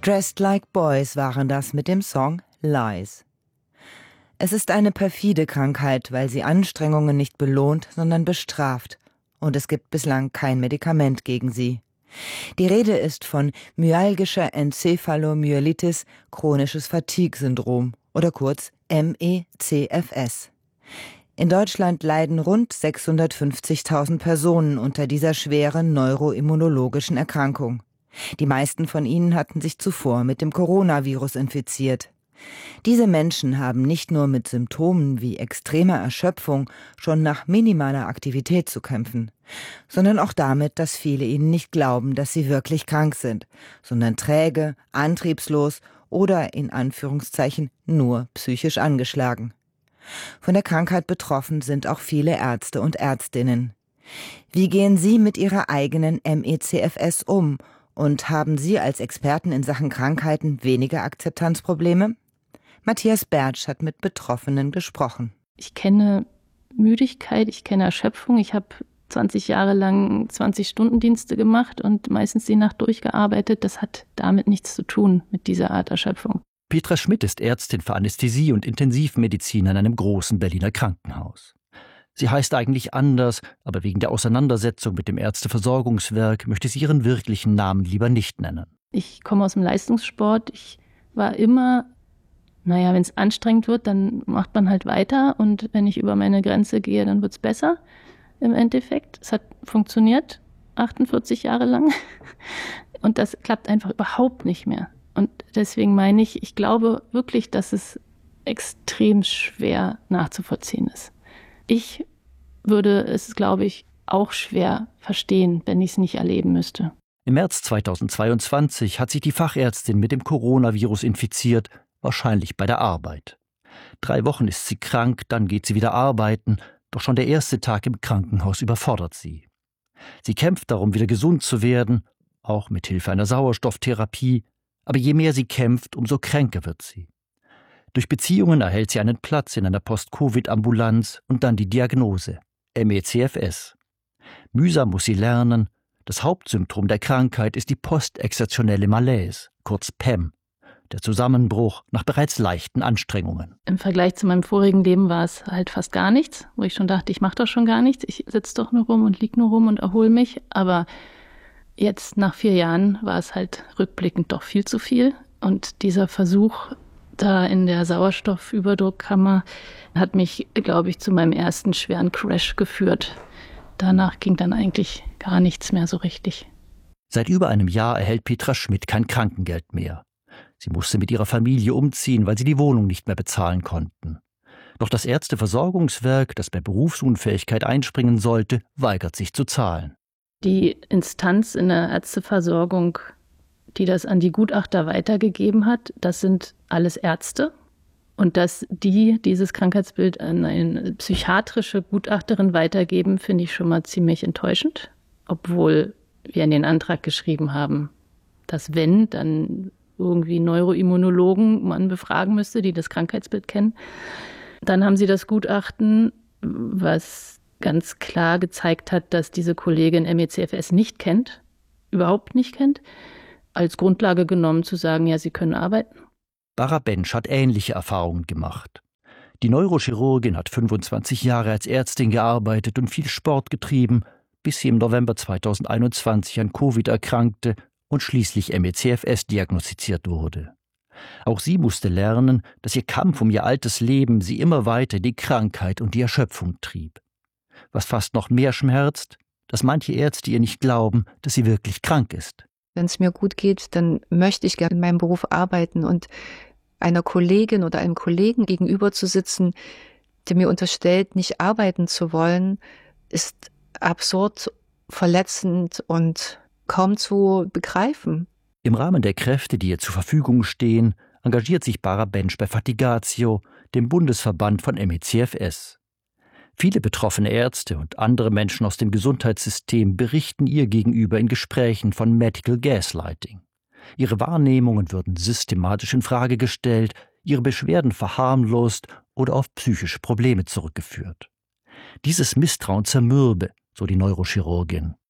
Dressed Like Boys waren das mit dem Song Lies. Es ist eine perfide Krankheit, weil sie Anstrengungen nicht belohnt, sondern bestraft. Und es gibt bislang kein Medikament gegen sie. Die Rede ist von myalgischer Enzephalomyelitis, chronisches Fatigue-Syndrom oder kurz MECFS. In Deutschland leiden rund 650.000 Personen unter dieser schweren neuroimmunologischen Erkrankung. Die meisten von ihnen hatten sich zuvor mit dem Coronavirus infiziert. Diese Menschen haben nicht nur mit Symptomen wie extremer Erschöpfung schon nach minimaler Aktivität zu kämpfen, sondern auch damit, dass viele ihnen nicht glauben, dass sie wirklich krank sind, sondern träge, antriebslos oder in Anführungszeichen nur psychisch angeschlagen. Von der Krankheit betroffen sind auch viele Ärzte und Ärztinnen. Wie gehen Sie mit Ihrer eigenen MECFS um und haben Sie als Experten in Sachen Krankheiten weniger Akzeptanzprobleme? Matthias Bertsch hat mit Betroffenen gesprochen. Ich kenne Müdigkeit, ich kenne Erschöpfung. Ich habe 20 Jahre lang 20-Stunden-Dienste gemacht und meistens die Nacht durchgearbeitet. Das hat damit nichts zu tun, mit dieser Art Erschöpfung. Petra Schmidt ist Ärztin für Anästhesie und Intensivmedizin an einem großen Berliner Krankenhaus. Sie heißt eigentlich anders, aber wegen der Auseinandersetzung mit dem Ärzteversorgungswerk möchte sie ihren wirklichen Namen lieber nicht nennen. Ich komme aus dem Leistungssport. Ich war immer, wenn es anstrengend wird, dann macht man halt weiter. Und wenn ich über meine Grenze gehe, dann wird es besser im Endeffekt. Es hat funktioniert, 48 Jahre lang. Und das klappt einfach überhaupt nicht mehr. Und deswegen meine ich glaube wirklich, dass es extrem schwer nachzuvollziehen ist. Ich würde es, glaube ich, auch schwer verstehen, wenn ich es nicht erleben müsste. Im März 2022 hat sich die Fachärztin mit dem Coronavirus infiziert, wahrscheinlich bei der Arbeit. 3 Wochen ist sie krank, dann geht sie wieder arbeiten, doch schon der erste Tag im Krankenhaus überfordert sie. Sie kämpft darum, wieder gesund zu werden, auch mit Hilfe einer Sauerstofftherapie, aber je mehr sie kämpft, umso kränker wird sie. Durch Beziehungen erhält sie einen Platz in einer Post-Covid-Ambulanz und dann die Diagnose, MECFS. Mühsam muss sie lernen, das Hauptsymptom der Krankheit ist die postexertionelle Malaise, kurz PEM, der Zusammenbruch nach bereits leichten Anstrengungen. Im Vergleich zu meinem vorigen Leben war es halt fast gar nichts, wo ich schon dachte, ich mache doch schon gar nichts, ich sitze doch nur rum und liege nur rum und erhole mich, aber jetzt nach 4 Jahren war es halt rückblickend doch viel zu viel und dieser Versuch da in der Sauerstoffüberdruckkammer hat mich, glaube ich, zu meinem ersten schweren Crash geführt. Danach ging dann eigentlich gar nichts mehr so richtig. Seit über einem Jahr erhält Petra Schmidt kein Krankengeld mehr. Sie musste mit ihrer Familie umziehen, weil sie die Wohnung nicht mehr bezahlen konnten. Doch das Ärzteversorgungswerk, das bei Berufsunfähigkeit einspringen sollte, weigert sich zu zahlen. Die Instanz in der Ärzteversorgung, die das an die Gutachter weitergegeben hat, das sind alles Ärzte. Und dass die dieses Krankheitsbild an eine psychiatrische Gutachterin weitergeben, finde ich schon mal ziemlich enttäuschend. Obwohl wir in den Antrag geschrieben haben, dass wenn, dann irgendwie Neuroimmunologen man befragen müsste, die das Krankheitsbild kennen. Dann haben sie das Gutachten, was ganz klar gezeigt hat, dass diese Kollegin MECFS nicht kennt, überhaupt nicht kennt, als Grundlage genommen zu sagen, ja, sie können arbeiten. Bara Bench hat ähnliche Erfahrungen gemacht. Die Neurochirurgin hat 25 Jahre als Ärztin gearbeitet und viel Sport getrieben, bis sie im November 2021 an Covid erkrankte und schließlich MECFS diagnostiziert wurde. Auch sie musste lernen, dass ihr Kampf um ihr altes Leben sie immer weiter in die Krankheit und die Erschöpfung trieb. Was fast noch mehr schmerzt, dass manche Ärzte ihr nicht glauben, dass sie wirklich krank ist. Wenn es mir gut geht, dann möchte ich gerne in meinem Beruf arbeiten und einer Kollegin oder einem Kollegen gegenüber zu sitzen, der mir unterstellt, nicht arbeiten zu wollen, ist absurd, verletzend und kaum zu begreifen. Im Rahmen der Kräfte, die ihr zur Verfügung stehen, engagiert sich Bara Bench bei Fatigatio, dem Bundesverband von MECFS. Viele betroffene Ärzte und andere Menschen aus dem Gesundheitssystem berichten ihr gegenüber in Gesprächen von Medical Gaslighting. Ihre Wahrnehmungen würden systematisch in Frage gestellt, ihre Beschwerden verharmlost oder auf psychische Probleme zurückgeführt. Dieses Misstrauen zermürbe, so die Neurochirurgin.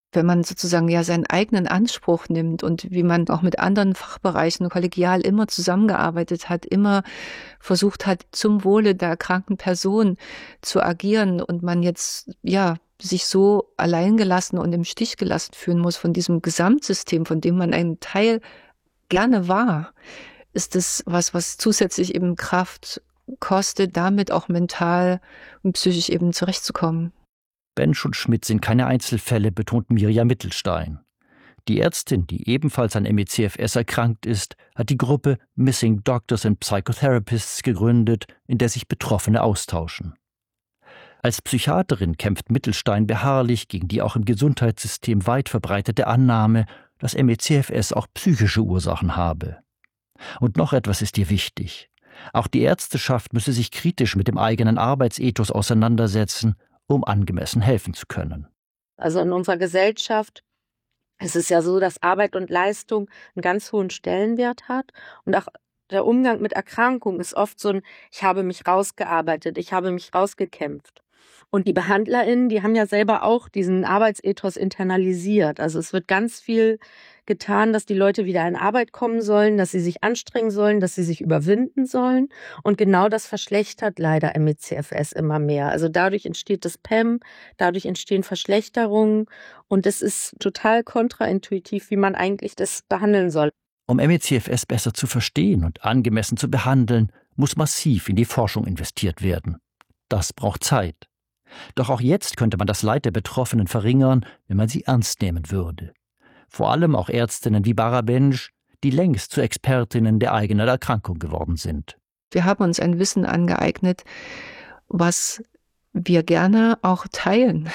Wenn man sozusagen ja seinen eigenen Anspruch nimmt und wie man auch mit anderen Fachbereichen kollegial immer zusammengearbeitet hat, immer versucht hat, zum Wohle der erkrankten Person zu agieren und man jetzt ja sich so alleingelassen und im Stich gelassen fühlen muss von diesem Gesamtsystem, von dem man ein Teil gerne war, ist es was zusätzlich eben Kraft kostet, damit auch mental und psychisch eben zurechtzukommen. Bensch und Schmidt sind keine Einzelfälle, betont Mirja Mittelstein. Die Ärztin, die ebenfalls an ME/CFS erkrankt ist, hat die Gruppe Missing Doctors and Psychotherapists gegründet, in der sich Betroffene austauschen. Als Psychiaterin kämpft Mittelstein beharrlich gegen die auch im Gesundheitssystem weit verbreitete Annahme, dass ME/CFS auch psychische Ursachen habe. Und noch etwas ist ihr wichtig. Auch die Ärzteschaft müsse sich kritisch mit dem eigenen Arbeitsethos auseinandersetzen, um angemessen helfen zu können. Also in unserer Gesellschaft ist es ja so, dass Arbeit und Leistung einen ganz hohen Stellenwert hat. Und auch der Umgang mit Erkrankungen ist oft so ein, ich habe mich rausgearbeitet, ich habe mich rausgekämpft. Und die BehandlerInnen, die haben ja selber auch diesen Arbeitsethos internalisiert. Also es wird ganz viel getan, dass die Leute wieder in Arbeit kommen sollen, dass sie sich anstrengen sollen, dass sie sich überwinden sollen. Und genau das verschlechtert leider ME/CFS immer mehr. Also dadurch entsteht das PEM, dadurch entstehen Verschlechterungen. Und es ist total kontraintuitiv, wie man eigentlich das behandeln soll. Um ME/CFS besser zu verstehen und angemessen zu behandeln, muss massiv in die Forschung investiert werden. Das braucht Zeit. Doch auch jetzt könnte man das Leid der Betroffenen verringern, wenn man sie ernst nehmen würde. Vor allem auch Ärztinnen wie Bara Bensch, die längst zu Expertinnen der eigenen Erkrankung geworden sind. Wir haben uns ein Wissen angeeignet, was wir gerne auch teilen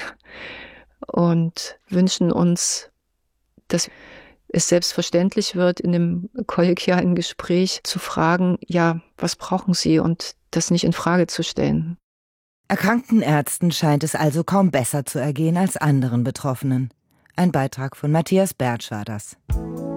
und wünschen uns, dass es selbstverständlich wird, in dem kollegialen Gespräch zu fragen, ja, was brauchen Sie, und das nicht in Frage zu stellen. Erkrankten Ärzten scheint es also kaum besser zu ergehen als anderen Betroffenen. Ein Beitrag von Matthias Bertsch war das.